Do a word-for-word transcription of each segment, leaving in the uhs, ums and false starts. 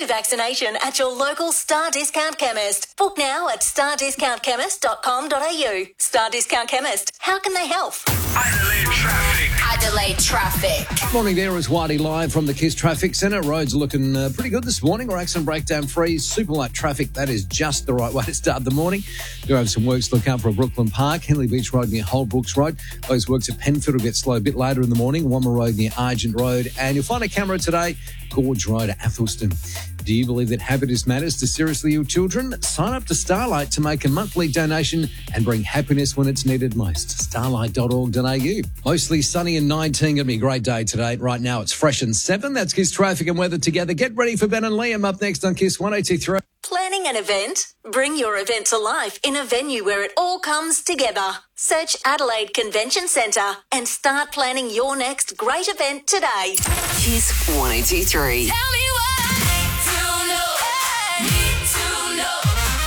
flu vaccination at your local Star Discount Chemist. Book now at star discount chemist dot com dot a u. Star Discount Chemist. How can they help? Adelaide traffic. Adelaide traffic. Morning there, is Whitey live from the Kiss Traffic Centre. Roads are looking uh, pretty good this morning. We're accident breakdown free. Super light traffic. That is just the right way to start the morning. Do have some works to look out for at Brooklyn Park, Henley Beach Road near Holbrooks Road. Those works at Penfield will get slow a bit later in the morning. Wamma Road near Argent Road. And you'll find a camera today, Gorge Road, Athelston. Do you believe that happiness matters to seriously ill children? Sign up to Starlight to make a monthly donation and bring happiness when it's needed most. starlight dot org dot a u. Mostly sunny and nineteen. Going to be a great day today. Right now it's fresh and seven. That's Kiss Traffic and Weather together. Get ready for Ben and Liam up next on Kiss one oh two three. Planning an event? Bring your event to life in a venue where it all comes together. Search Adelaide Convention Centre and start planning your next great event today. Kiss one oh two three. Tell me why. To know. Need to know.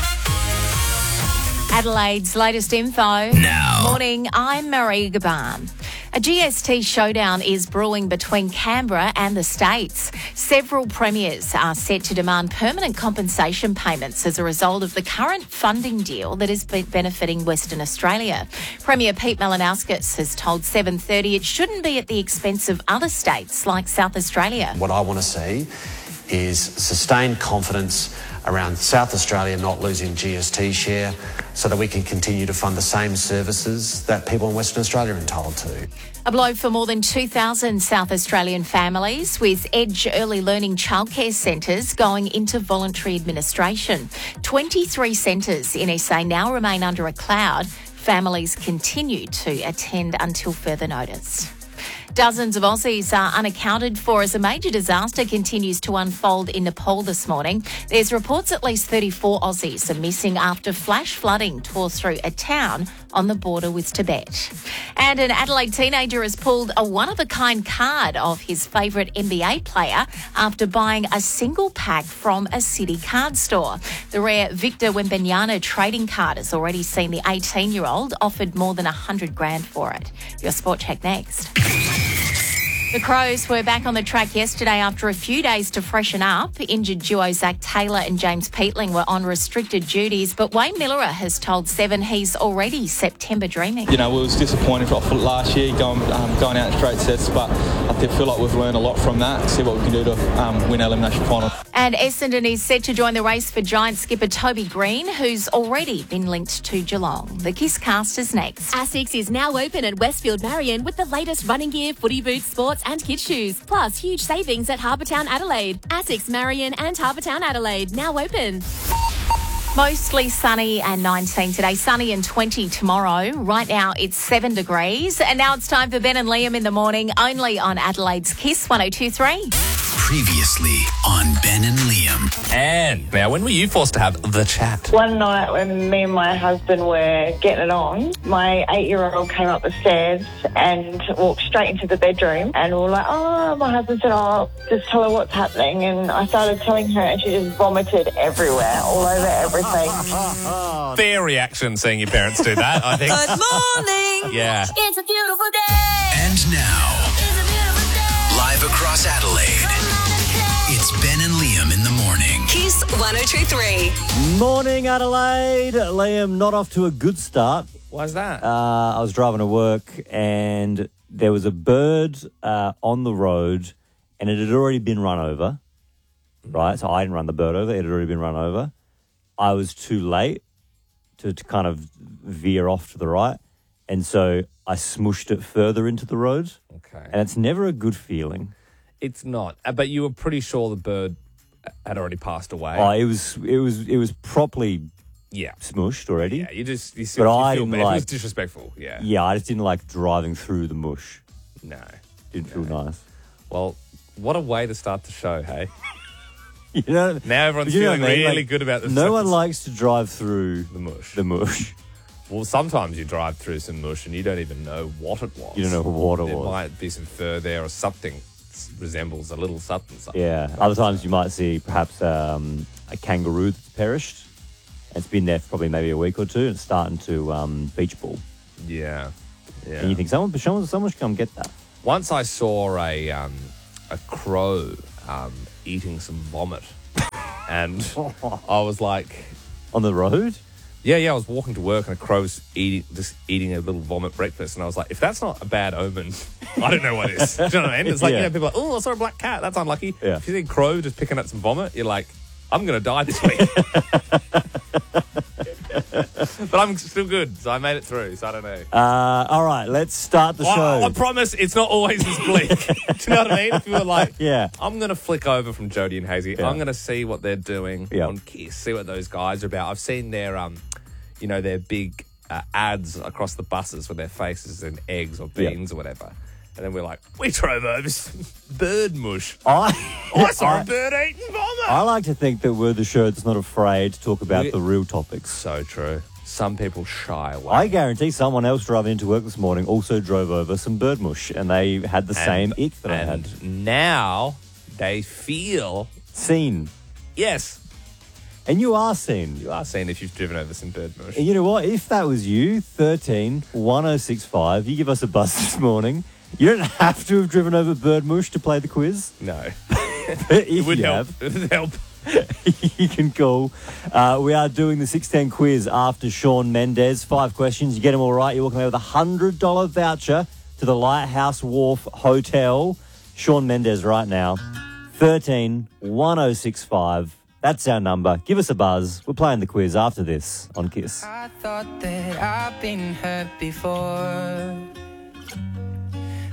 Adelaide's latest info. Now. Morning, I'm Marie Gaban. A G S T showdown is brewing between Canberra and the States. Several premiers are set to demand permanent compensation payments as a result of the current funding deal that is benefiting Western Australia. Premier Pete Malinauskas has told seven thirty it shouldn't be at the expense of other states like South Australia. What I want to see is sustained confidence around South Australia not losing G S T share so that we can continue to fund the same services that people in Western Australia are entitled to. A blow for more than two thousand South Australian families with Edge Early Learning Childcare Centres going into voluntary administration. twenty-three centres in S A now remain under a cloud. Families continue to attend until further notice. Dozens of Aussies are unaccounted for as a major disaster continues to unfold in Nepal this morning. There's reports at least thirty-four Aussies are missing after flash flooding tore through a town on the border with Tibet. And an Adelaide teenager has pulled a one-of-a-kind card of his favourite N B A player after buying a single pack from a city card store. The rare Victor Wembanyama trading card has already seen the eighteen-year-old offered more than one hundred grand for it. Your Sport Check next. The Crows were back on the track yesterday after a few days to freshen up. Injured duo Zach Taylor and James Peatling were on restricted duties, but Wayne Miller has told Seven he's already September dreaming. You know, we was disappointed off last year going um, going out in straight sets, but I feel like we've learned a lot from that, see what we can do to um, win our elimination final. And Essendon is set to join the race for Giant skipper Toby Green, who's already been linked to Geelong. The Kiss Cast is next. ASICS is now open at Westfield Marion with the latest running gear, footy boots, sports and kids shoes. Plus, huge savings at Harbour Town Adelaide. ASICS Marion and Harbour Town Adelaide now open. Mostly sunny and nineteen today, sunny and twenty tomorrow. Right now it's seven degrees. And now it's time for Ben and Liam in the morning, only on Adelaide's Kiss one oh two three. Previously on Ben and Liam. And now, when were you forced to have the chat? One night when me and my husband were getting it on, my eight-year-old came up the stairs and walked straight into the bedroom, and we were like, oh, my husband said, oh, just tell her what's happening. And I started telling her, and she just vomited everywhere, all over everything. Fair reaction seeing your parents do that, I think. Good morning. Yeah. It's a beautiful day. And now, It's a beautiful day. live across Adelaide, it's Ben and Liam in the morning. Kiss one oh two three. Morning, Adelaide. Liam, not off to a good start. Why's that? Uh, I was driving to work and there was a bird uh, on the road and it had already been run over, right? So I didn't run the bird over. It had already been run over. I was too late to, to kind of veer off to the right. And so I smushed it further into the road. Okay. And it's never a good feeling. It's not. Uh, But you were pretty sure the bird had already passed away. Oh, it was it was it was properly yeah. smushed already. Yeah, you just you, But you I feel didn't bad. It was like- disrespectful. Yeah. Yeah, I just didn't like driving through the mush. No. Didn't feel nice. Well, what a way to start the show, hey? You know, Now everyone's you know what feeling I mean? really Like, good about No themselves. one likes to drive through the mush. the mush. Well, sometimes you drive through some mush and you don't even know what it was. You don't know what it there was. might be some fur there or something s- resembles a little something. something. Yeah. Other times you might see perhaps um, a kangaroo that's perished. And it's been there for probably maybe a week or two and it's starting to um, beach ball. Yeah. Yeah. And you think someone, someone, someone should come get that. Once I saw a um, a crow um, eating some vomit. and I was like, on the road? Yeah, yeah. I was walking to work and a crow was eating, just eating a little vomit breakfast, and I was like, if that's not a bad omen, I don't know what is. Do you know what I mean? It's like, Yeah. you know, people are like, oh, I saw a black cat. That's unlucky. Yeah. If you see a crow just picking up some vomit, you're like, I'm going to die this week. But I'm still good, so I made it through, so I don't know. Uh, all right, let's start the I, show. I promise it's not always this bleak. Do you know what I mean? If you were like, Yeah. I'm going to flick over from Jodie and Hazy. Yeah. I'm going to see what they're doing Yeah. on Kiss, see what those guys are about. I've seen their, um, you know, their big uh, ads across the buses with their faces and eggs or beans or whatever. And then we're like, we drove over some bird mush. I, I saw I- a bird eating vomit. I like to think that we're the show that's not afraid to talk about We- the real topics. So true. Some people shy away. I guarantee someone else driving into work this morning also drove over some bird mush, and they had the same ick that I had. And now they feel Seen. yes. And you are seen. You are seen if you've driven over some bird mush. And you know what? If that was you, thirteen one oh six five, you give us a buzz this morning. You don't have to have driven over bird mush to play the quiz. No. But if It would you help. have, It would help. you can call. Uh, we are doing the six ten quiz after Sean Mendes. Five questions. You get them all right, you're walking away with a one hundred dollars voucher to the Lighthouse Wharf Hotel. Sean Mendes right now. thirteen one oh six five. That's our number. Give us a buzz. We're playing the quiz after this on Kiss. I thought that I've been hurt before.